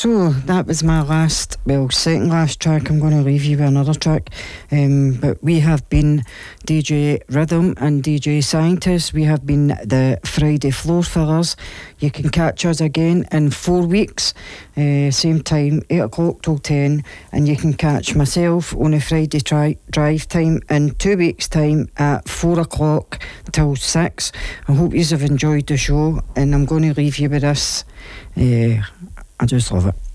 So that was my second last track. I'm going to leave you with another track. But we have been DJ Rhythm and DJ Scientist. We have been the Friday Floor Fillers. You can catch us again in 4 weeks, same time, 8 o'clock till 10. And you can catch myself on a Friday drive time in 2 weeks' time at 4 o'clock till 6. I hope you have enjoyed the show, and I'm going to leave you with this. I just love it.